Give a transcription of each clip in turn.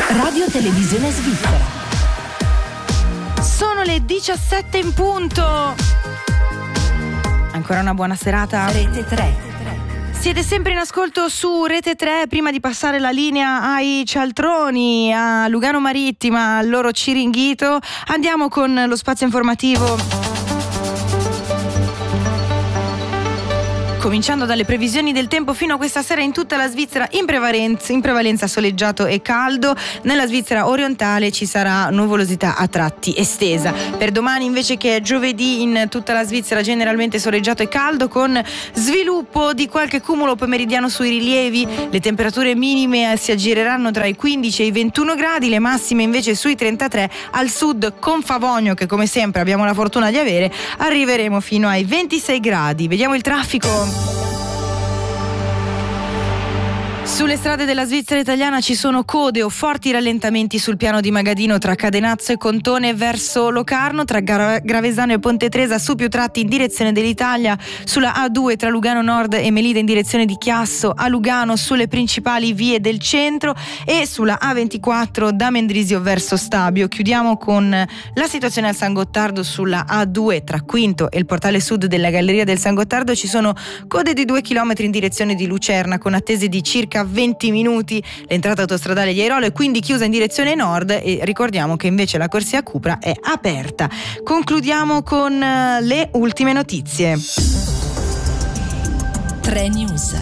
Radio Televisione Svizzera. Sono le 17 in punto. Ancora una buona serata. Rete 3. Siete sempre in ascolto su Rete 3. Prima di passare la linea ai cialtroni, a Lugano Marittima, al loro Ciringhito, andiamo con lo spazio informativo. Cominciando dalle previsioni del tempo, fino a questa sera in tutta la Svizzera in prevalenza soleggiato e caldo. Nella Svizzera orientale ci sarà nuvolosità a tratti estesa. Per domani invece, che è giovedì, in tutta la Svizzera generalmente soleggiato e caldo, con sviluppo di qualche cumulo pomeridiano sui rilievi. Le temperature minime si aggireranno tra i 15 e i 21 gradi, le massime invece sui 33. Al sud, con Favogno, che come sempre abbiamo la fortuna di avere, arriveremo fino ai 26 gradi. Vediamo il traffico. Sulle strade della Svizzera italiana ci sono code o forti rallentamenti sul piano di Magadino tra Cadenazzo e Contone verso Locarno, tra Gravesano e Ponte Tresa su più tratti in direzione dell'Italia, sulla A2 tra Lugano Nord e Melide in direzione di Chiasso a Lugano sulle principali vie del centro, e sulla A24 da Mendrisio verso Stabio. Chiudiamo con la situazione al San Gottardo sulla A2 tra Quinto e il portale sud della Galleria del San Gottardo. Ci sono code di 2 chilometri in direzione di Lucerna con attese di circa 20 minuti. L'entrata autostradale di Airolo è quindi chiusa in direzione nord, e ricordiamo che invece la corsia Cupra è aperta. Concludiamo con le ultime notizie. 3 News.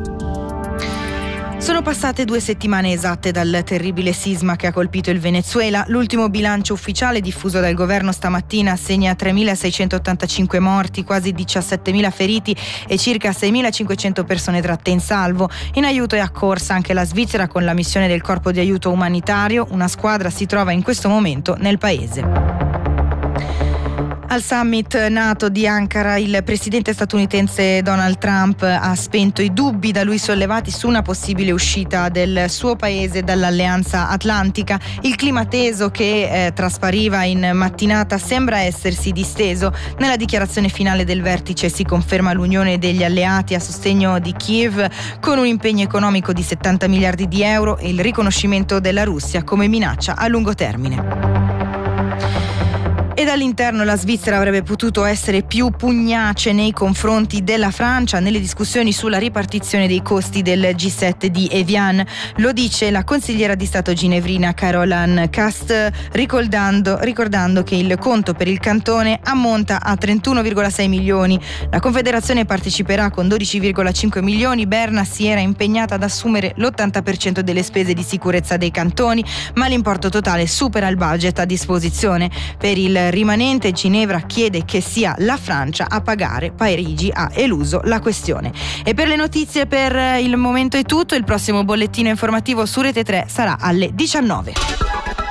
Sono passate 2 settimane esatte dal terribile sisma che ha colpito il Venezuela. L'ultimo bilancio ufficiale diffuso dal governo stamattina segna 3.685 morti, quasi 17.000 feriti e circa 6.500 persone tratte in salvo. In aiuto è accorsa anche la Svizzera con la missione del Corpo di Aiuto Umanitario. Una squadra si trova in questo momento nel paese. Al summit NATO di Ankara, il presidente statunitense Donald Trump ha spento i dubbi da lui sollevati su una possibile uscita del suo paese dall'Alleanza Atlantica. Il clima teso che traspariva in mattinata sembra essersi disteso. Nella dichiarazione finale del vertice si conferma l'unione degli alleati a sostegno di Kiev, con un impegno economico di 70 miliardi di euro e il riconoscimento della Russia come minaccia a lungo termine. E dall'interno la Svizzera avrebbe potuto essere più pugnace nei confronti della Francia nelle discussioni sulla ripartizione dei costi del G7 di Evian. Lo dice la consigliera di Stato ginevrina Caroline Cast, ricordando che il conto per il cantone ammonta a 31,6 milioni. La Confederazione parteciperà con 12,5 milioni. Berna si era impegnata ad assumere l'80% delle spese di sicurezza dei cantoni, ma l'importo totale supera il budget a disposizione. Per il rimanente, Ginevra chiede che sia la Francia a pagare. Parigi ha eluso la questione. E per le notizie per il momento è tutto. Il prossimo bollettino informativo su Rete 3 sarà alle 19.